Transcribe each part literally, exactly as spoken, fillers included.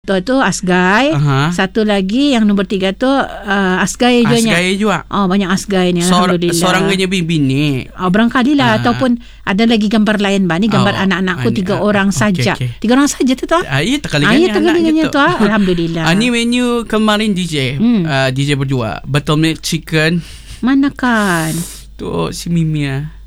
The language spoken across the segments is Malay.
Tu tu asgai. Aha. Satu lagi yang nombor tiga tu uh, asgai juga. Asgai juga. Oh, banyak asgai ni. Sor- Alhamdulillah. Seorang punya bini. Oh, barangkali lah. Ah. Ataupun ada lagi gambar lain bah. Ni gambar Oh, anak-anakku ani- tiga ah, orang okey, saja. okey. Tiga orang saja tu tu. Ah, iya Ah, terkalingannya ya, terkalingannya tu. ah. Alhamdulillah. Ah, ni menu kemarin D J. Hmm. Uh, D J berdua. Buttermilk chicken. Mana kan? Tu si Mimi ah.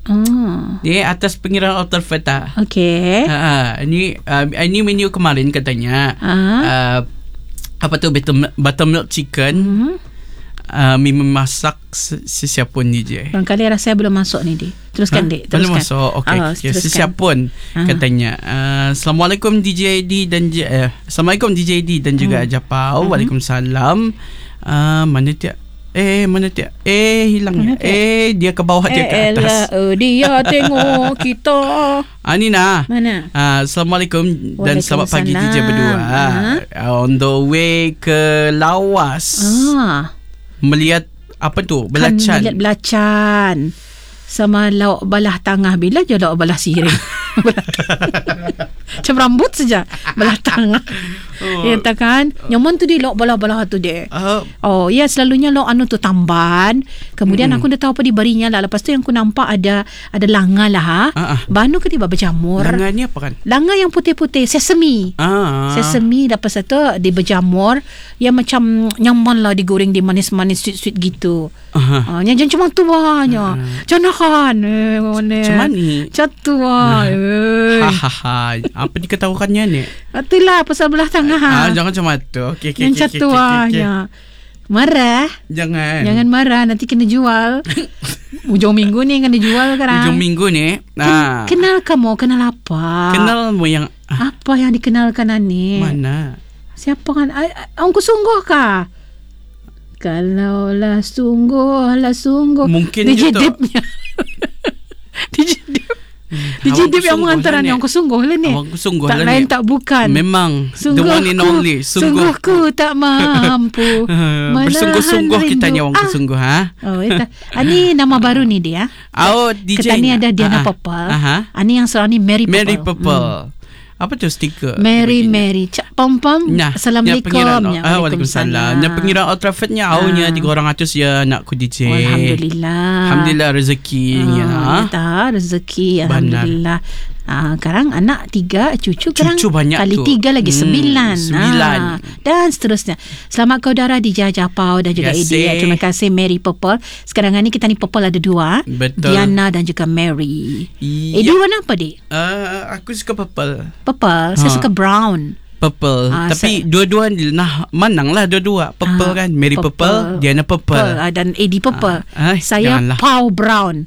Oh. Dia atas pengiraan Altar Feta. Okey. Ha, ini uh, ini menu kemarin katanya. Ah. Uh, apa tu buttermilk, buttermilk chicken. Hmm. Uh, Mimi masak sesiapun D J. Barangkali rasa belum masuk ni, Dik. Teruskan, Ha? Dik. Belum Teruskan. masuk. Okey. Ah, Okay. teruskan. Sesiapun Ah. katanya. Uh, Assalamualaikum D J D dan J- eh, Assalamualaikum D J D dan juga Hmm. Japau. Hmm. Waalaikumsalam. Uh, mana tiap Eh mana tiap Eh hilangnya. Mana tiap? Eh dia ke bawah, dia ke Eh, elah, atas. oh, dia tengok kita. Ah ni nah. Mana? Uh, Assalamualaikum dan selamat pagi D J berdua. Waalaikumsalam. Uh, on the way ke Lawas. Ah. Melihat apa tu? Kan Belacan. melihat belacan sama lauk balah tangah. Bila je lauk balah sirih? Balah tangah. Macam rambut saja balah tangah. Oh. Ya tak kan? Nyaman tu dia lauk balah-balah tu dia. Uh, Oh, ya selalunya lauk anu tu tamban. Kemudian Mm-mm. aku dah tahu apa di barinya lah. Lepas tu yang aku nampak ada ada langa lah ha. Ah, ah. Banu ke tiba berjamur. Langa ni apa kan? Langa yang putih-putih, sesame. Ah. Sesame lepas tu dia berjamur. Yang macam nyaman lah digoreng di manis-manis sweet-sweet gitu. Aha. Ah, yang jangan cuma tu bahnya. Macam nahan. Eh, mana? Macam mana ni? Macam tu ah. Eh. Hahaha. Apa diketahukannya ni? Itulah pasal belah tengah. Ah, jangan macam tu. Okey okey Yang okey. macam tu okey, okey, okey. ah. Marah. Jangan. Jangan marah, nanti kena jual. Ujung minggu ni kena jual sekarang. Ujung minggu ni. Ah. Ken- Kenal kamu, kenal apa? Kenal mu yang ah, Apa yang dikenalkan ni? mana? Siapa kan? Angku sungguh kah? Kalaulah sungguh lah sungguh. Mungkin D J je tu. Dip-nya. D J Dip. D J Awang Dip yang sungguh mengantar lah ni. ni. Angku sungguh lah ni. Awang sungguh Tak lah lain ni. tak bukan. Memang the one and only. Sungguhku tak mampu menahan Bersungguh-sungguh kita rindu. ni orang Ah. sungguh ha. Oh, itu. Ah, ni nama baru ni dia. Oh, D J. Kita ni ada Diana Ah, ah. Purple. Aha. Ah, ni yang seorang ni Mary Purple. Mary Purple. Apa tu stiker? Mary Begini. Mary. Cak pom pom. Nah, Assalamualaikum. yang pengiraan, Ya, ah, Waalaikumsalam. Yang pengiraan Old Traffordnya Ah. awalnya tiga orang ratus ya nak ku D J. Oh, Alhamdulillah. Alhamdulillah rezeki ya. Ah, tak rezeki. Benar. Alhamdulillah. Ah, sekarang anak tiga, cucu sekarang Cucu banyak kali tu. tiga lagi Hmm, sembilan. sembilan. Ah, dan seterusnya. Selamat kau Dara di Japau dan juga Terima Edi. kasih. Terima kasih Mary Purple. Sekarang ni kita ni Purple ada dua. Betul. Diana dan juga Mary. Iya. Edi warna apa, Dik? Uh, aku suka purple. Purple. Saya Ha. suka brown. Purple. Ah, Tapi saya- dua-dua ni nah menang lah dua-dua. Purple Ah, kan. Mary purple, Diana purple. Ah, dan Edi Purple. Ah, eh, Saya janganlah. Pau Brown.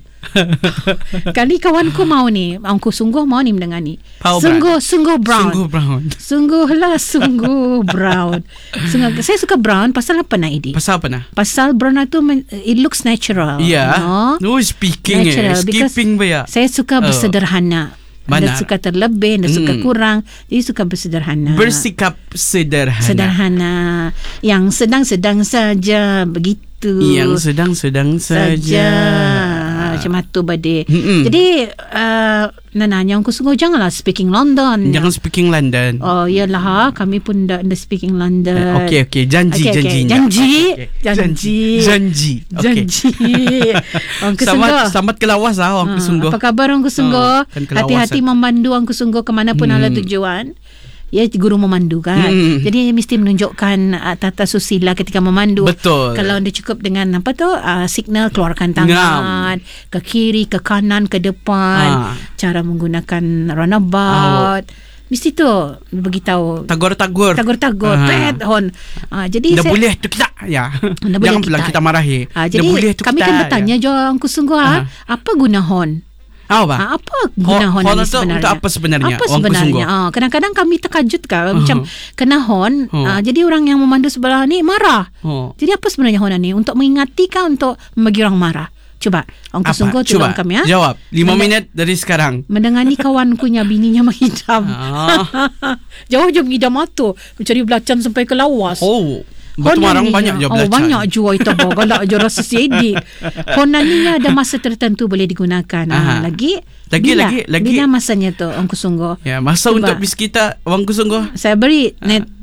Kali kawanku mau ni, aku sungguh mau ni mendengar ni. Pau sungguh sungguh brown. Sungguh brown. Sungguhlah sungguh brown. Sungguh, saya suka brown pasal apa nak Edi? Pasal apa nah? Pasal brown itu men- it looks natural. Ya. No? Oh, speaking Natural, eh. because Skipping ba ya? Saya suka Oh. bersederhana. Mana? Ada suka terlebih, ada suka Hmm. kurang. Jadi suka bersederhana. Bersikap sederhana. Sederhana. Yang sedang-sedang saja begitu. Yang sedang-sedang saja. saja. Macam tu badai. Mm-mm. Jadi uh, Nana yang aku sungguh janganlah speaking London. Jangan speaking London. Oh iyalah ha, kami pun dah, dah speaking London. Okey okey, janji Okey, okey. janjinya. Janji. Okey, okey. Janji. Janji. Okey. Janji. Orang Selamat kesungguh. selamat ke Lawas ah orang Ha, kesungguh. Apa khabar orang kesungguh? Oh, kan kelawasan. Hati-hati memandu orang kesungguh ke mana pun Hmm. ala tujuan. Ya, guru memandu kan. Hmm. Jadi mesti menunjukkan uh, tata susila ketika memandu. Betul. Kalau anda cukup dengan apa tu uh, signal, keluarkan tangan ke kiri, ke kanan, ke depan. Ah. Cara menggunakan runabout. Mesti tu beritahu. Tagur-tagur. Tagur-tagur, Ah. pet hon. Ah, jadi Dah saya, boleh tu kita. Ya. Dah boleh Jangan kita. bilang kita marahi. Ah, Dah jadi boleh tu kami kita. kan bertanya ya. jo angku sungguh ah, apa guna hon? Ah, apa? Ah, apa guna hon, hon ini tu sebenarnya? untuk apa sebenarnya? Apa Orang sebenarnya? kesungguh. Ah, kadang-kadang kami terkajut kan macam kena hon. Oh. Ah, jadi orang yang memandu sebelah ni marah. Oh. Jadi apa sebenarnya hon ni? Untuk mengingati kah untuk membagi orang marah? Coba, orang Apa? kesungguh Cuba tolong kami ya. jawab. Lima Menda- minit dari sekarang. Mendengani kawanku nya bininya menghidam. Ah. Jauh je menghidam mata. Mencari belacan sampai ke Lawas. Oh. Batu Honan marang ni banyak ya. je Oh, belacan. banyak jua itu galak je rasa si Edik. Honan ni ada masa tertentu boleh digunakan. Aha. Ha, lagi Lagi, bila, lagi, lagi. Bila masanya tu orang kesungguh? Ya, masa Cuba. untuk bis kita orang kesungguh. Saya beri net